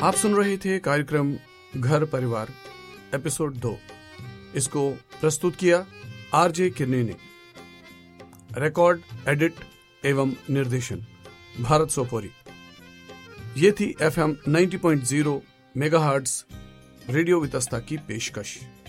आप सुन रहे थे कार्यक्रम घर परिवार एपिसोड 2। इसको प्रस्तुत किया आरजे किरने ने। रिकॉर्ड, एडिट एवं निर्देशन भारत सोपोरी। ये थी FM 90.0 मेगाहर्ट्ज रेडियो वितस्ता की पेशकश।